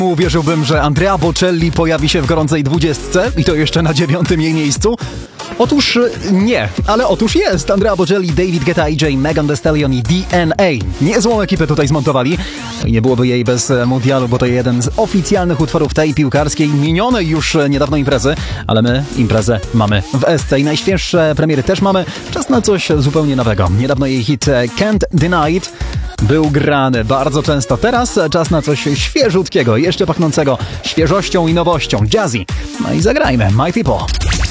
Uwierzyłbym, że Andrea Bocelli pojawi się w gorącej 20 i to jeszcze na 9. jej miejscu? Otóż nie, ale otóż jest. Andrea Bocelli, David Guetta, AJ, Megan Thee Stallion i DNA. Niezłą ekipę tutaj zmontowali. Nie byłoby jej bez mundialu, bo to jeden z oficjalnych utworów tej piłkarskiej, minionej już niedawno imprezy, ale my imprezę mamy w SC i najświeższe premiery też mamy. Czas na coś zupełnie nowego. Niedawno jej hit Can't Deny It był grany bardzo często. Teraz czas na coś świeżutkiego, jeszcze pachnącego świeżością i nowością. Jazzy. No i zagrajmy My People.